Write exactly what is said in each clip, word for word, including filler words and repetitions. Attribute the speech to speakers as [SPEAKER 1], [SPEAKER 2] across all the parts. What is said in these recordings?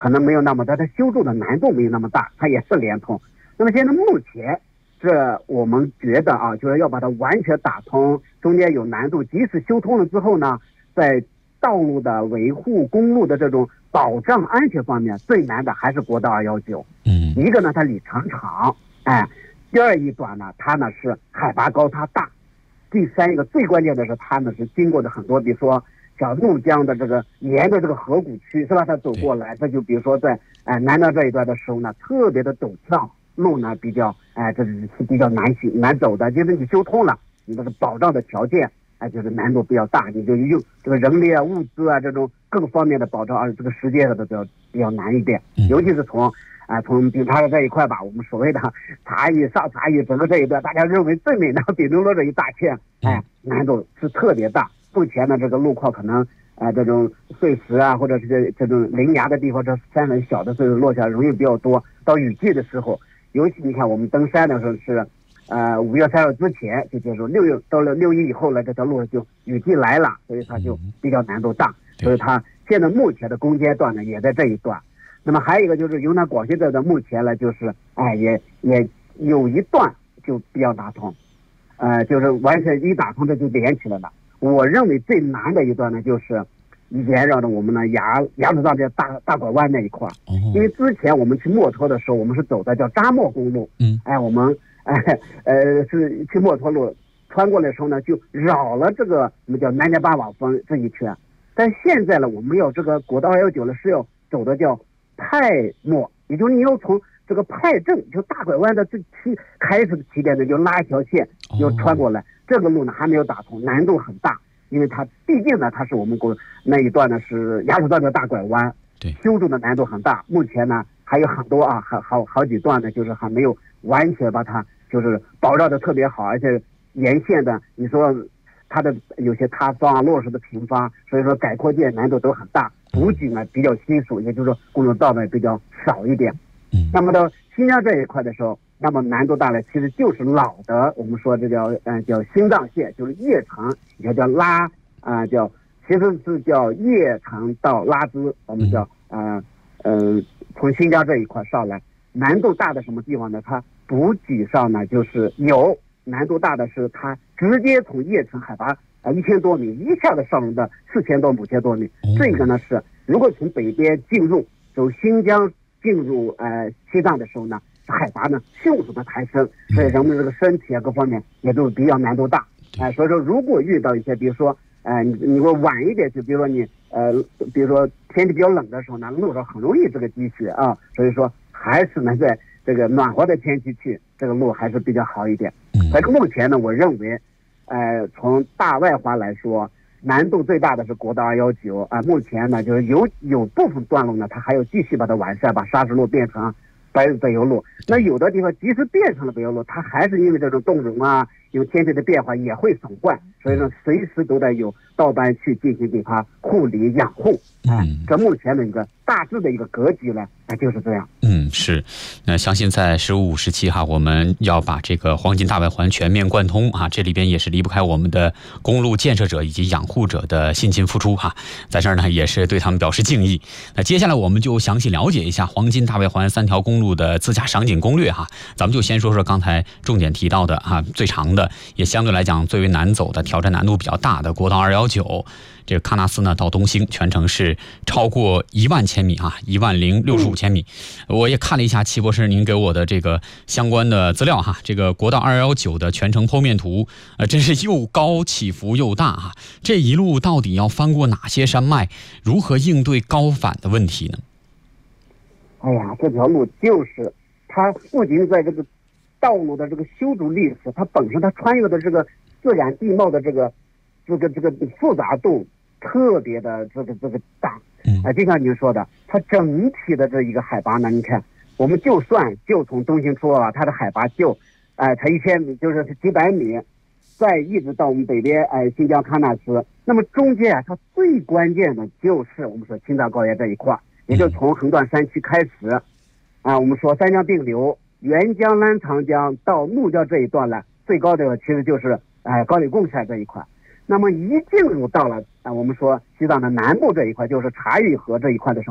[SPEAKER 1] 可能没有那么大，它修筑的难度没有那么大，它也是连通。那么现在目前这我们觉得啊，就是要把它完全打通，中间有难度，即使修通了之后呢，在道路的维护、公路的这种保障安全方面，最难的还是国道二幺九。
[SPEAKER 2] 嗯，
[SPEAKER 1] 一个呢，它里程长，哎，第二一段呢，它呢是海拔高，它大。第三一个最关键的是，它呢是经过的很多，比如说像怒江的这个沿着这个河谷区是吧？它走过来，这就比如说在哎、呃、南道这一段的时候呢，特别的陡峭，路呢比较哎、呃、这是比较难行难走的。就是你修通了，你这个保障的条件哎、呃、就是难度比较大，你就用这个人力啊、物资啊这种各个方面的保障，而这个时间上都比较比较难一点，尤其是从。啊，从丙察的这一块吧，我们所谓的茶艺、上茶艺，整个这一段，大家认为最美的丙中洛这一大片，哎，难度是特别大。目前呢，这个路况可能，呃，这种碎石啊，或者是这这种凌崖的地方，这山很小的，所以落下容易比较多。到雨季的时候，尤其你看我们登山的时候是，呃，五月三号之前就结束，六月到了六一以后呢，这条路就雨季来了，所以它就比较难度大。所以它现在目前的攻坚段呢，也在这一段。那么还有一个就是云南广西这的目前呢，就是哎也也有一段就比较打通，呃，就是完全一打通这就连起来了。我认为最难的一段呢，就是沿绕着我们的牙牙子藏这大大拐弯那一块，因为之前我们去墨脱的时候，我们是走的叫扎莫公路，嗯，哎，我们哎呃是去墨脱路穿过来的时候呢，就绕了这个我们叫南迦巴瓦峰这一圈，但现在呢，我们要这个国道二幺九呢是要走的叫派莫，也就是你要从这个派正，就大拐弯的这起开始的起点呢，就拉一条线，就穿过来。哦、这个路呢还没有打通，难度很大，因为它毕竟呢，它是我们国那一段呢是雅鲁藏的大拐弯，
[SPEAKER 2] 对，
[SPEAKER 1] 修筑的难度很大。目前呢还有很多啊，还好好几段呢，就是还没有完全把它就是保障的特别好，而且沿线的你说它的有些塌方啊、落实的平方，所以说改扩建难度都很大。补给呢比较稀疏，也就是说公路道呢比较少一点。嗯，那么到新疆这一块的时候，那么难度大了，其实就是老的，我们说这叫呃叫新藏线，就是叶城，也叫拉啊、呃、叫，其实是叫叶城到拉孜，我们叫呃呃从新疆这一块上来，难度大的什么地方呢？它补给上呢就是有难度大的是它直接从叶城海拔。啊，一千多米一下子上的四千多、五千多米，这个呢是如果从北边进入，走新疆进入呃西藏的时候呢，海拔呢迅速的抬升，所以人们这个身体啊各方面也都比较难度大。哎、呃，所以说如果遇到一些，比如说呃你你说晚一点去，比如说你呃比如说天气比较冷的时候呢，路上很容易这个积雪啊，所以说还是能在这个暖和的天气去，这个路还是比较好一点。反正目前呢，我认为。呃，从大外环来说，难度最大的是国道二幺九啊。目前呢，就是有有部分段路呢，它还要继续把它完善，把砂石路变成柏柏油路。那有的地方即使变成了柏油路，它还是因为这种冻融啊，有天气的变化也会损坏，所以说随时都得有道班去进行给它护理养护。哎，这目前的一个大致的一个格局呢，哎，就是这样。
[SPEAKER 2] 嗯，是。那相信在十五、十七哈，我们要把这个黄金大外环全面贯通啊，这里边也是离不开我们的公路建设者以及养护者的辛勤付出哈。在这儿呢，也是对他们表示敬意。那接下来我们就详细了解一下黄金大外环三条公路的自驾赏景攻略哈。咱们就先说说刚才重点提到的哈，最长的也相对来讲最为难走的、挑战难度比较大的国道二幺九。这个喀纳斯呢到东兴全程是超过一万千米啊，一万零六十五千米。我也看了一下齐博士您给我的这个相关的资料哈，这个国道二幺九的全程剖面图，呃，真是又高起伏又大啊！这一路到底要翻过哪些山脉？如何应对高反的问题呢？
[SPEAKER 1] 哎呀，这条路就是它不仅在这个道路的这个修筑历史，它本身它穿越的这个自然地貌的这个。这个这个复杂度特别的这个这个大，啊、呃，就像您说的，它整体的这一个海拔呢，你看，我们就算就从东兴出啊，它的海拔就，呃，才一千米，就是几百米，再一直到我们北边，哎、呃，新疆喀纳斯，那么中间啊，它最关键的就是我们说青藏高原这一块，也就是从横断山区开始，啊、呃，我们说三江并流，沅江、澜沧江到怒江这一段呢，最高的其实就是哎、呃、高黎贡山这一块。那么一进入到了啊，我们说西藏的南部这一块，就是察隅河这一块的时候呢，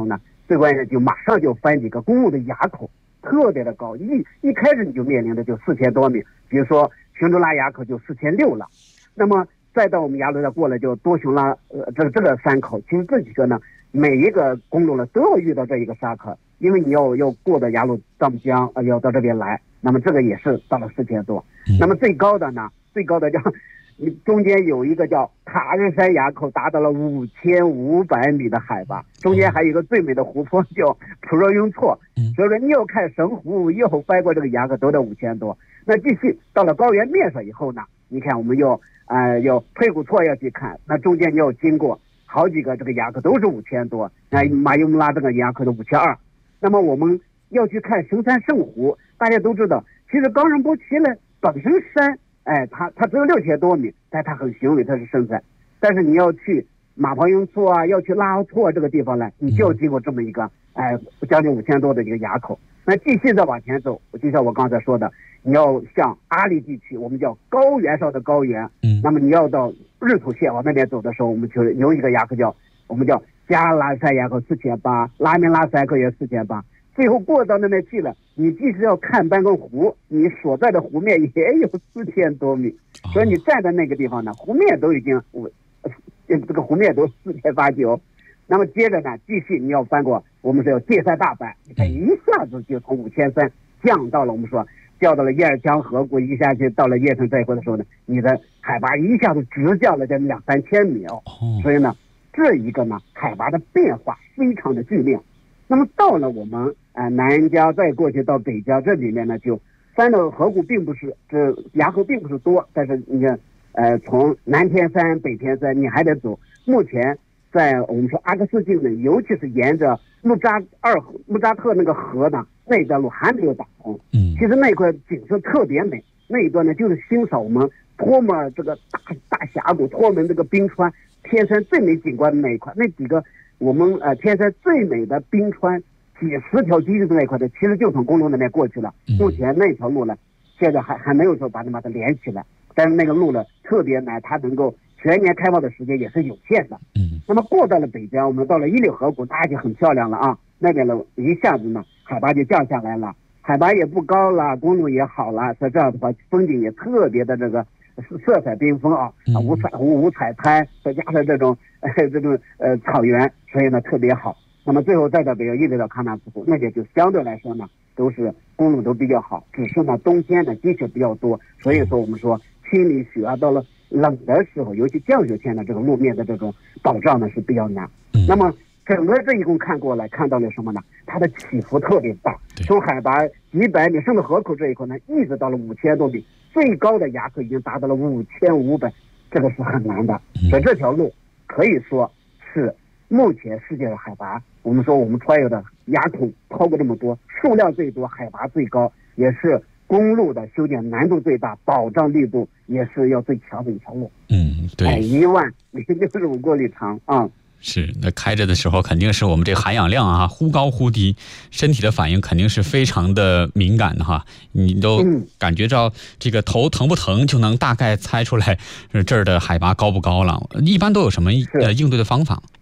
[SPEAKER 1] 最关键就马上就翻几个公路的垭口，特别的高，一一开始你就面临的就四千多米，比如说雄州拉垭口就四千六了，那么再到我们雅鲁再过来就多雄拉呃这个这个山口，其实这几个呢每一个公路呢都要遇到这一个沙口，因为你要要过的雅鲁藏布江啊、呃、要到这边来，那么这个也是到了四千多，那么最高的呢最高的叫中间有一个叫塔日山垭口，达到了五千五百米的海拔，中间还有一个最美的湖泊叫普若雍措，所以说你要看神湖又翻过这个垭口都得五千多。那继续到了高原面上以后呢，你看我们要呃要佩古措要去看，那中间你要经过好几个这个垭口都是五千多，那马尤木拉这个垭口的五千二。那么我们要去看神山圣湖，大家都知道，其实冈仁波齐呢本身山。哎，它它只有六千多米，但它很雄伟，它是深山。但是你要去马旁雍措啊，要去拉奥措这个地方呢，你就要经过这么一个哎将近五千多的一个垭口。那继续再往前走，就像我刚才说的，你要向阿里地区，我们叫高原上的高原。嗯。那么你要到日土县往那边走的时候，我们就有一个垭口叫我们叫加拉山垭口四千八，拉明拉山口也四千八。最后过到那边去了，你即使要看半个湖，你所在的湖面也有四千多米，所以你站在那个地方呢，湖面都已经我这个湖面都四千八九。那么接着呢，继续你要翻过我们说要界山大坂，你看一下子就从五千三降到了我们说降到了叶尔江河谷，一下去到了叶城这一块的时候呢，你的海拔一下子直降了这两三千米哦。所以呢，这一个呢海拔的变化非常的剧烈。那么到了我们呃南疆再过去到北疆这里面呢，就翻的河谷并不是这垭口并不是多，但是你看呃从南天山北天山你还得走。目前在我们说阿克斯境呢，尤其是沿着木扎二木扎特那个河呢，那一段路还没有打通。嗯，其实那块景色特别美，那一段呢就是欣赏我们托木尔这个大大峡谷，托木这个冰川，天山最美景观的那一块，那几个。我们呃天山最美的冰川几十条基地的那一块的，其实就从公路那边过去了。目前那条路呢，现在还还没有说把它把它连起来，但是那个路呢特别难，它能够全年开放的时间也是有限的。嗯。那么过到了北疆，我们到了伊犁河谷，那就很漂亮了啊。那边呢一下子呢海拔就降下来了，海拔也不高了，公路也好了，所以这样的话风景也特别的这个。色彩缤纷啊，五彩湖、五彩滩，再加上这种呃这种呃草原，所以呢特别好。那么最后再到北疆一直到喀纳斯湖，那边就相对来说呢都是公路都比较好，只是呢冬天呢积雪比较多，所以说我们说清理雪啊，到了冷的时候，尤其降雪天的这个路面的这种保障呢是比较难。那么整个这一共看过来，看到了什么呢？它的起伏特别大，从海拔几百米，甚至河口这一块呢，一直到了五千多米。最高的垭口已经达到了五千五百，这个是很难的。所以这条路可以说是目前世界的海拔，我们说我们穿越的垭口超过这么多，数量最多，海拔最高，也是公路的修建难度最大，保障力度也是要最强的一条路。
[SPEAKER 2] 嗯，对，
[SPEAKER 1] 一万零六十五公里长啊。
[SPEAKER 2] 是，那开着的时候肯定是我们这含氧量啊忽高忽低，身体的反应肯定是非常的敏感的哈。你都感觉到这个头疼不疼，就能大概猜出来这儿的海拔高不高了。一般都有什么呃应对的方法？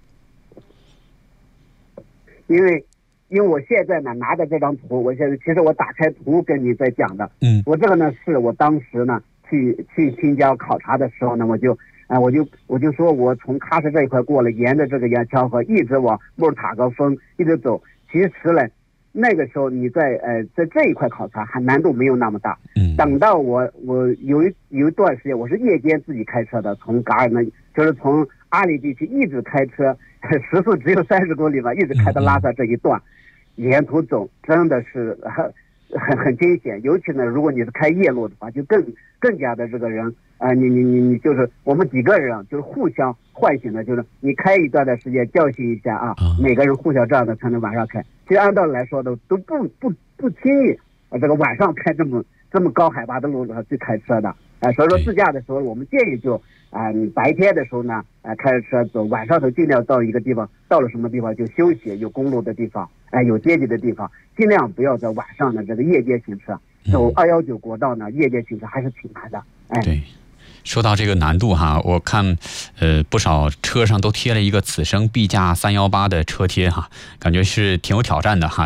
[SPEAKER 1] 因为因为我现在呢拿的这张图，我现在其实我打开图跟你在讲的，嗯，我这个呢是我当时呢去去新疆考察的时候呢，我就。啊，我就我就说，我从喀什这一块过了，沿着这个沿羌河一直往木尔塔格峰一直走。其实呢，那个时候你在呃在这一块考察还难度没有那么大。嗯。等到我我有一有一段时间，我是夜间自己开车的，从噶尔呢，就是从阿里地区一直开车，时速只有三十公里吧，一直开到拉萨这一段，沿途走真的是很很很惊险。尤其呢，如果你是开夜路的话，就更更加的这个人。啊、呃，你你你你就是我们几个人就是互相唤醒的，就是你开一段的时间教训一下啊，每个人互相这样的才能晚上开。其实按道理来说的都不不不轻易啊，这个晚上开这么这么高海拔的路上去开车的，啊、呃，所以说自驾的时候我们建议就啊、呃，你白天的时候呢，啊、呃、开着车走，晚上头尽量到一个地方，到了什么地方就休息，有公路的地方，哎、呃，有阶梯的地方，尽量不要在晚上的这个夜间行车。走二幺九国道呢，夜间行车还是挺难的，哎。
[SPEAKER 2] 对。 说到这个难度哈，我看呃不少车上都贴了一个此生必驾三一八的车贴哈，感觉是挺有挑战的哈。